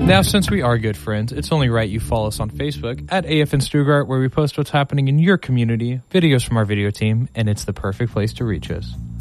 Now, since we are good friends, it's only right you follow us on Facebook at AFN Stuttgart, where we post what's happening in your community, videos from our video team, and it's the perfect place to reach us.